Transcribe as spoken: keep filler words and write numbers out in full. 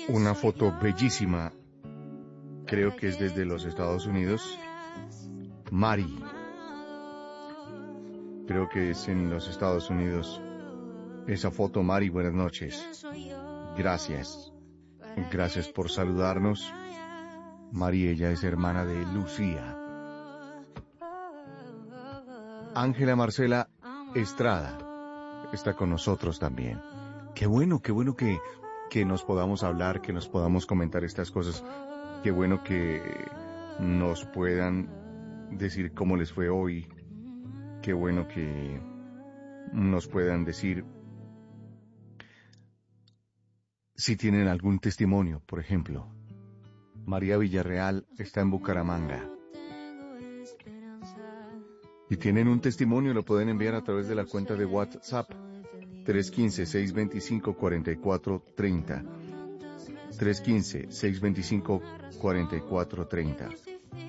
Una foto bellísima, creo que es desde los Estados Unidos. Mari, creo que es en los Estados Unidos. Esa foto, Mari, buenas noches. Gracias. Gracias por saludarnos. Mari, ella es hermana de Lucía. Ángela Marcela Estrada está con nosotros también. Qué bueno, qué bueno que, que nos podamos hablar, que nos podamos comentar estas cosas. Qué bueno que nos puedan decir cómo les fue hoy. Qué bueno que nos puedan decir si tienen algún testimonio, por ejemplo. María Villarreal está en Bucaramanga. Si tienen un testimonio, lo pueden enviar a través de la cuenta de WhatsApp tres uno cinco, seis dos cinco, cuatro cuatro tres cero. tres uno cinco, seis dos cinco, cuatro cuatro tres cero.